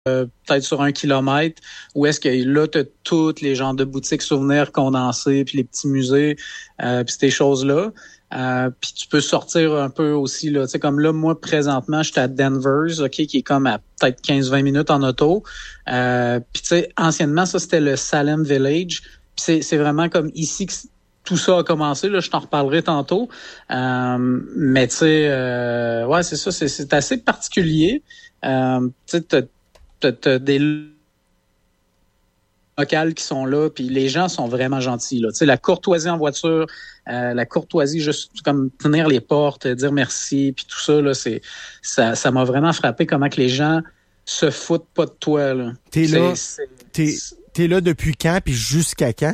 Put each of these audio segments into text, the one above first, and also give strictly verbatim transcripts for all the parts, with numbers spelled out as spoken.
euh, peut-être sur un kilomètre, où est-ce que là, tu as toutes les genres de boutiques souvenirs condensées, puis les petits musées, euh, puis ces choses-là. Euh, puis tu peux sortir un peu aussi, là, tu sais, comme là, moi, présentement, j'étais à Denver's, OK, qui est comme à peut-être quinze vingt minutes en auto. Euh, puis tu sais, anciennement, ça, c'était le Salem Village. Puis c'est, c'est vraiment comme ici que tout ça a commencé, là, je t'en reparlerai tantôt. Euh, mais tu sais, euh, ouais, c'est ça, c'est, c'est assez particulier. Euh, tu sais, t'as, t'as, t'as des locales qui sont là, puis les gens sont vraiment gentils, là. Tu sais, la courtoisie en voiture, euh, la courtoisie juste comme tenir les portes, dire merci, puis tout ça, là, c'est ça, ça m'a vraiment frappé comment que les gens se foutent pas de toi, là. T'es c'est, là, c'est, t'es, c'est... t'es là depuis quand, puis jusqu'à quand?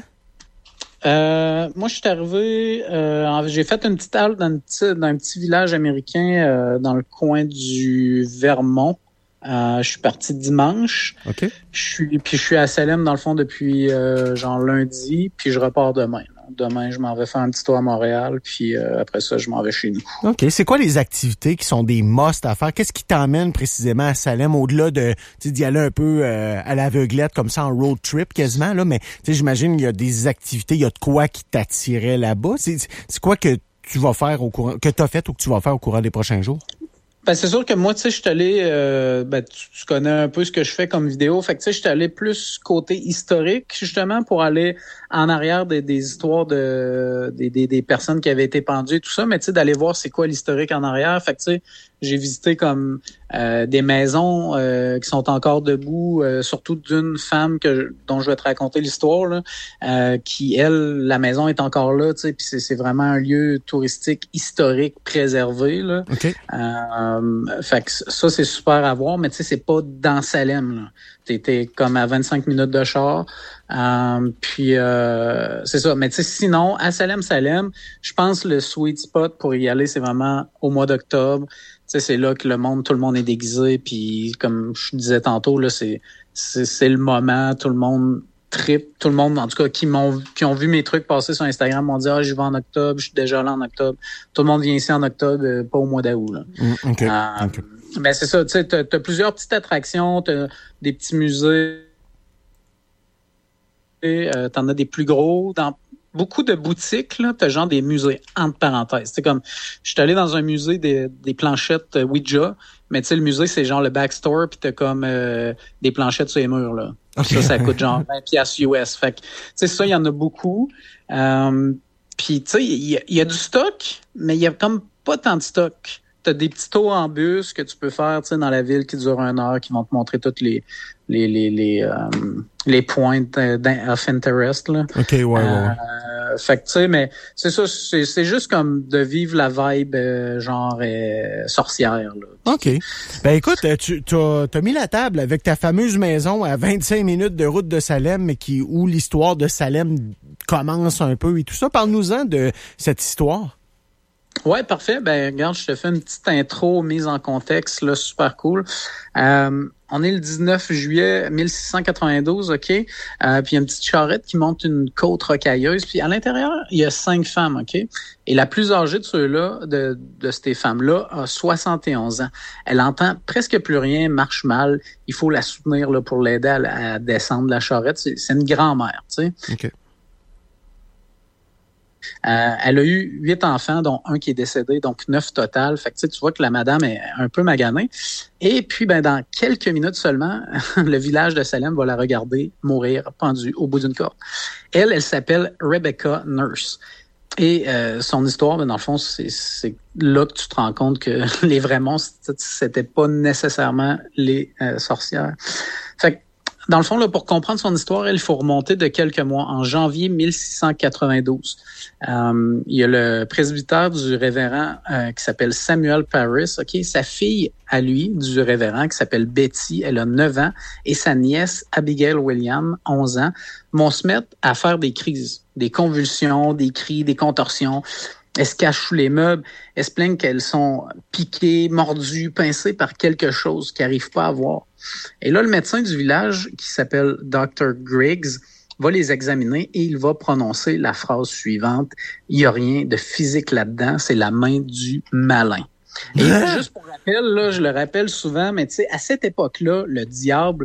Euh, moi, je suis arrivé, euh, j'ai fait une petite halte dans, une petite, dans un petit village américain euh, dans le coin du Vermont. Euh, je suis parti dimanche. OK. Je suis, puis je suis à Salem, dans le fond, depuis euh, genre lundi, puis je repars demain. Là. Demain, je m'en vais faire un petit tour à Montréal, puis euh, après ça, je m'en vais chez nous. OK. C'est quoi les activités qui sont des must à faire? Qu'est-ce qui t'emmène précisément à Salem, au-delà de, tu sais, d'y aller un peu euh, à l'aveuglette, comme ça, en road trip quasiment, là, mais tu sais, j'imagine qu'il y a des activités, il y a de quoi qui t'attirait là-bas. C'est, c'est quoi que tu vas faire au courant, que t'as fait ou que tu vas faire au courant des prochains jours? Ben, c'est sûr que moi, tu sais, je suis allé, euh, ben, tu, tu connais un peu ce que je fais comme vidéo. Fait que, tu sais, je suis allé plus côté historique, justement, pour aller en arrière des, des histoires de, des, des, des personnes qui avaient été pendues et tout ça. Mais, tu sais, d'aller voir c'est quoi l'historique en arrière. Fait que, tu sais, j'ai visité comme, euh, des maisons, euh, qui sont encore debout, euh, surtout d'une femme que, dont je vais te raconter l'histoire, là, euh, qui, elle, la maison est encore là, tu sais, puis c'est, c'est vraiment un lieu touristique historique préservé, là. OK. Euh, fait que ça, c'est super à voir, mais tu sais, c'est pas dans Salem, là. T'es, t'es comme à vingt-cinq minutes de char. Euh, puis, euh, c'est ça. Mais tu sais, sinon, à Salem, Salem, je pense le sweet spot pour y aller, c'est vraiment au mois d'octobre. Tu sais, c'est là que le monde, tout le monde est déguisé. Puis, comme je disais tantôt, là, c'est, c'est, c'est le moment, tout le monde trip, tout le monde, en tout cas, qui m'ont, qui ont vu mes trucs passer sur Instagram, m'ont dit, ah, j'y vais en octobre, je suis déjà là en octobre. Tout le monde vient ici en octobre, euh, pas au mois d'août, là. Mm, OK. Euh, OK. Mais c'est ça, tu sais, t'as, t'as plusieurs petites attractions, t'as des petits musées, euh, t'en as des plus gros. Dans beaucoup de boutiques, là, t'as genre des musées, entre parenthèses. C'est comme, je suis allé dans un musée des, des planchettes Ouija, mais tu sais, le musée, c'est genre le backstore, puis t'as comme euh, des planchettes sur les murs, là. Okay. Ça, ça coûte genre vingt piastres U S. Fait que, tu sais, ça, il y en a beaucoup. Euh, puis, tu sais, il y, y a du stock, mais il y a comme pas tant de stock. T'as des petits tours en bus que tu peux faire, tu sais, dans la ville qui durent une heure, qui vont te montrer toutes les les les les euh, les points of interest, là. OK, ouais, ouais, ouais. Euh, fait que, tu sais, mais c'est ça, c'est, c'est juste comme de vivre la vibe euh, genre euh, sorcière, là. OK. Ben écoute, tu t'as, t'as mis la table avec ta fameuse maison à vingt-cinq minutes de route de Salem, mais qui où l'histoire de Salem commence un peu et tout ça. Parle-nous-en de cette histoire. Ouais, parfait. Ben, regarde, je te fais une petite intro mise en contexte, là, super cool. Euh, on est le dix-neuf juillet mille six cent quatre-vingt-douze, OK? Euh, puis il y a une petite charrette qui monte une côte rocailleuse. Puis à l'intérieur, il y a cinq femmes, OK? Et la plus âgée de ceux-là, de, de ces femmes-là, a soixante et onze ans. Elle entend presque plus rien, marche mal. Il faut la soutenir là, pour l'aider à, à descendre la charrette. C'est, c'est une grand-mère, tu sais. OK. Euh, elle a eu huit enfants, dont un qui est décédé, donc neuf total. Fait que tu vois que la madame est un peu maganée. Et puis, ben, dans quelques minutes seulement, le village de Salem va la regarder mourir pendue au bout d'une corde. Elle, elle s'appelle Rebecca Nurse. Et euh, son histoire, ben, dans le fond, c'est, c'est là que tu te rends compte que les vrais monstres, c'était pas nécessairement les euh, sorcières. Fait que, dans le fond, là, pour comprendre son histoire, il faut remonter de quelques mois, en janvier mille six cent quatre-vingt-douze. Euh, il y a le presbytère du révérend euh, qui s'appelle Samuel Parris, ok, sa fille à lui, du révérend, qui s'appelle Betty, elle a neuf ans, et sa nièce, Abigail William, onze ans, vont se mettre à faire des crises, des convulsions, des cris, des contorsions. Elles se cachent sous les meubles, elles se plaignent qu'elles sont piquées, mordues, pincées par quelque chose qu'elles n'arrivent pas à voir. Et là, le médecin du village, qui s'appelle docteur Griggs, va les examiner et il va prononcer la phrase suivante. Il n'y a rien de physique là-dedans, c'est la main du malin. Et juste pour rappel, là, je le rappelle souvent, mais tu sais, à cette époque-là, le diable